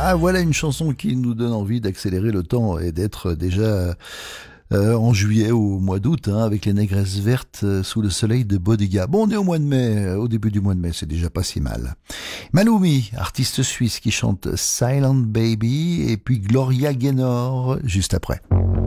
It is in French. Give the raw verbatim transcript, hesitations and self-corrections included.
Ah, voilà une chanson qui nous donne envie d'accélérer le temps et d'être déjà euh, en juillet ou au mois d'août, hein, avec les négresses vertes euh, sous le soleil de Bodega. Bon, on est au mois de mai, euh, au début du mois de mai, c'est déjà pas si mal. Maloumi, artiste suisse qui chante Silent Baby, et puis Gloria Gaynor juste après.